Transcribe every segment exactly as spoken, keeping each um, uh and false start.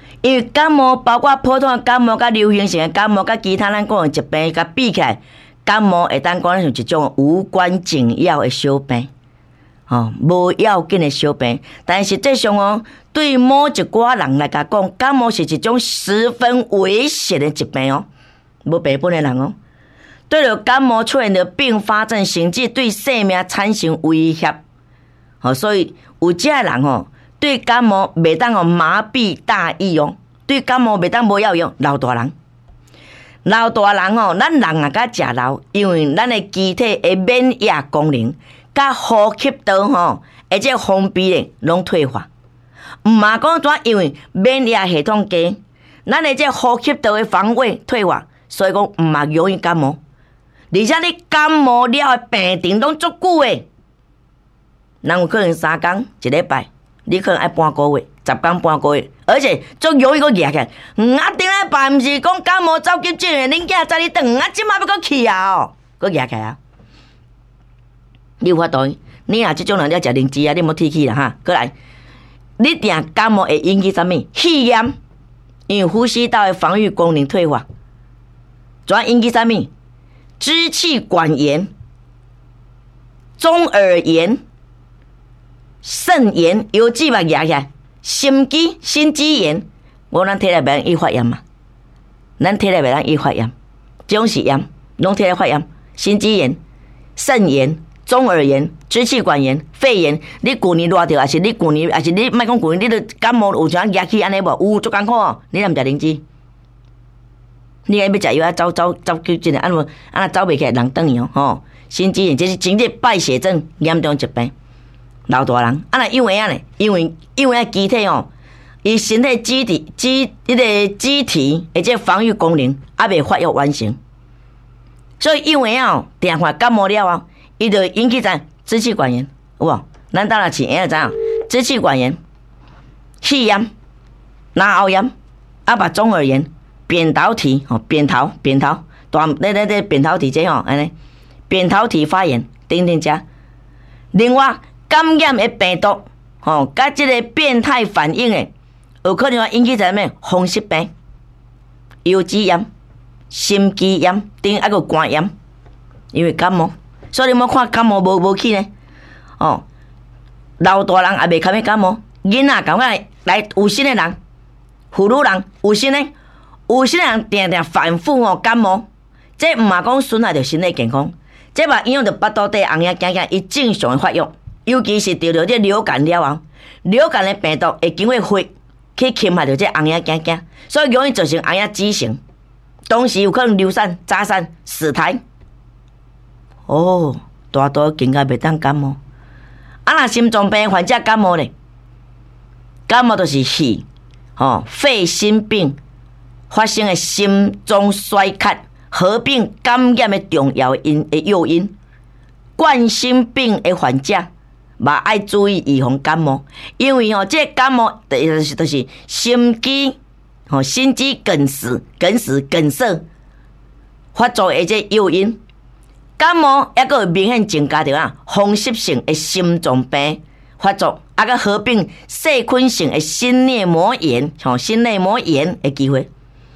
因为感冒包括普通的感冒、甲流行性的感冒、甲其他咱讲的疾病，甲比起来，感冒会当讲像一种无关紧要的小病，哦，无要紧的小病。但实际上哦，对某一寡人来甲讲，感冒是一种十分危险的疾病哦，无病本的人哦。对了，感冒出现的并发症，甚至对生命产生威胁。哦，所以有这人哦，对感冒袂当哦麻痹大意哦，对感冒袂当无要用。老大人，老大人哦，咱人啊甲食老，因为咱的机体的免疫功能、甲呼吸道吼，而且封闭的拢退化。毋嘛讲怎，因为免疫系统低，咱的这呼吸道的防卫退化，所以讲毋嘛容易感冒。而且你感冒了的病程拢足久的，人有可能三工一礼拜，你可能爱半个月、十工半个月，而且足容易个热起来。嗯啊，顶礼拜毋是讲感冒走急症的，恁囝早你转，啊，即摆要搁去啊哦，搁热起来啊！你有法度？你若即种人了食灵芝啊，你莫提起啦哈。过来，你定感冒会引起啥物？肺炎，因为呼吸道的防御功能退化，主要引起啥物？支气管炎、中耳炎、肾炎、腰脊嘛压起来，心肌、心肌炎，我咱体内袂易发炎嘛，咱体内袂易发炎，这种是炎，拢体内发炎，心肌炎、肾炎、中耳炎、支气管炎、肺炎，你旧年热着，还是你旧年，还是你莫讲旧年，你都感冒有啥压起安尼无？有足艰苦哦，你若毋食灵芝。你爱要食药啊，走走走急诊啊，安怎安走袂起来，人等伊哦，吼！心肌炎这是真正败血症严重疾病，老大人啊，那因为啊呢，因为因为啊机体哦，伊身体机体机迄个机体，而且防御功能还未发育完成，所以因为啊，定看感冒了啊，伊就引起咱支气管炎，有无？咱当然是会知影，支气管炎、肺炎、脑喉炎，啊把中耳炎。扁桃体吼，扁桃扁桃大那那那扁桃体这吼，安尼扁桃体发炎等等遮。另外，感染的病毒吼，甲即个变态反应的，有可能引起啥物？风湿病、腰肌炎、心肌炎，等还个肝炎，因为感冒，所以你莫看感冒无无去呢。哦，老大人也袂堪要感冒，囡仔感觉来有心的人，妇女人有心的。有些人定定反复哦感冒，这毋嘛讲损害着身体健康，这嘛影响着腹肚底红眼镜镜伊正常的发育，尤其是得着这流感了后，流感的病毒会经过血去侵害着这红眼镜镜，所以容易造成红眼畸形，同时有可能流产、早产、死胎。哦，大多更加袂当感冒。啊，若心脏病患者感冒咧，感冒就是肺、吼肺心病。发生的心脏衰竭合并感染的重要因的诱因，冠心病的患者嘛爱注意预防感冒，因为吼、哦、这个、感冒就是就是心肌吼、哦、心肌梗死、梗死、梗塞发作的这诱因。感冒还佫有明显增加着啊风湿性的心脏病发作，啊佫合并细菌性的心内膜炎吼、哦、心内膜炎的机会。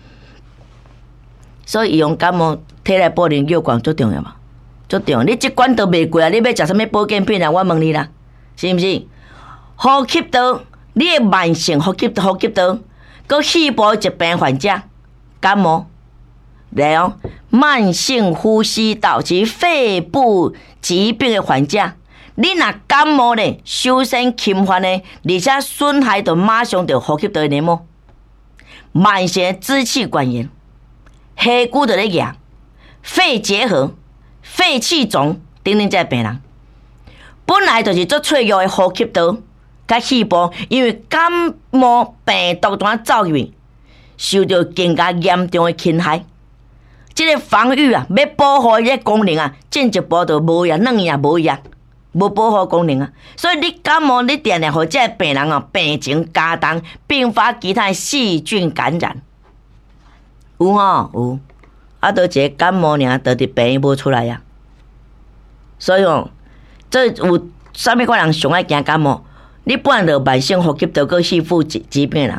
所以预防感冒，体内保能药罐最重要嘛，最重要。你即管都袂贵啊，你要食啥物保健品啊？我问你啦，是毋是？呼吸道，你的慢性呼吸呼吸道，佮肺部疾病患者感冒，来哦，慢性呼吸道及肺部疾病的患者，你若感冒咧，首先侵犯咧，而且损害到马上就呼吸道的黏膜，慢性支气管炎。血管就咧压，肺结核、肺气肿等等这病人，本来就是做脆弱的呼吸道甲肺部，因为感冒病毒怎走入去，受到更加严重的侵害。这个防御啊，要保护这个功能啊，进一步就无呀，软呀无呀，无保护功能啊。所以你感冒，你定定互这个病人啊，病情加重，并发其他细菌感染。有吼有，啊，都一个感冒尔，都伫病院无出来呀。所以哦，这有啥物款人上爱惊感冒？你本来就慢性呼吸道个肺部疾疾病人，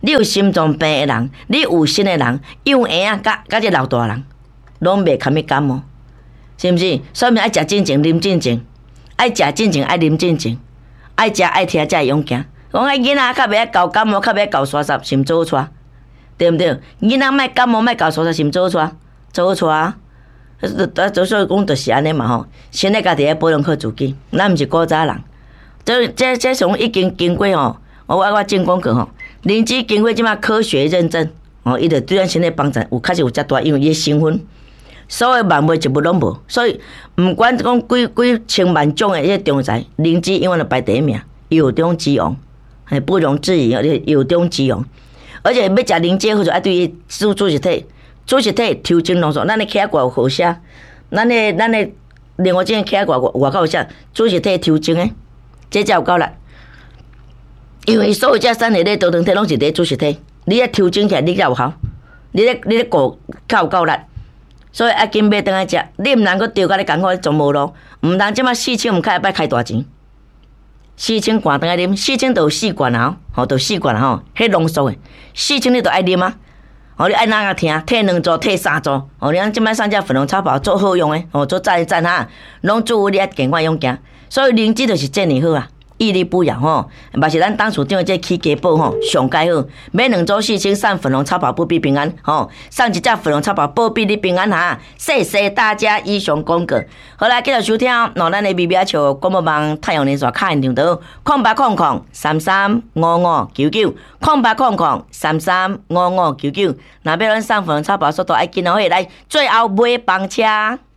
你有心脏病的人，你有心的人，幼婴啊，甲甲这老大人，拢袂堪去感冒，是毋是？所以爱食进前，啉进前，爱食进前，爱啉进前，爱食爱听才会勇行。讲爱囡仔较袂晓搞感冒，较袂晓搞沙沙，心做错，对毋对？囡仔莫感冒，莫搞沙沙，心做错，做错啊！做所以讲就是安尼嘛吼，先来家己爱保养好自己，咱毋是古早人。这这这种已经经过吼，我我我正讲过吼，灵芝经过即马科学认证，哦，伊就对咱身体帮助有确实有遮大，因为伊的成分，所有万物一物拢无，所以毋管讲几几千万种的迄个中材，灵芝永远就排第一名，有中之王，还不容置疑，有中之王。而且要食灵芝好，就爱对伊煮煮实体，煮实体抽精浓缩，咱的起外有好写，咱的咱的另外一个起外外口有写，煮实体抽精的。这才有够力，因为所有这产的咧多糖体拢是咧主食体，你咧调整起来你才有效，你咧你咧顾较有够力，所以要紧买倒来食，你毋通阁调甲你艰苦总无路，毋通即马四千毋开摆开大钱，四千罐倒来啉，四千就有四罐啊，吼，就四罐吼，迄浓缩的，四千你就爱啉啊，吼，你爱哪个听，摕两组，摕三组，吼，你看即摆上只粉红草包做好用的，吼，做赞赞哈，拢做你爱健康勇行。所以灵芝就是遮尔好啊，屹立不摇吼，嘛是咱当厝顶的这起家宝吼，上介好。买两组四千，送粉红超跑保庇平安吼，送一只粉红超跑保庇你平安哈。谢谢大家以上讲过。好啦，继续收听，喏，咱的微微笑广播网太阳连线卡现场到空八空空三三五五九九，空八空空三三五五九九。若要咱送粉红超跑速度爱紧哦，来最后买房车。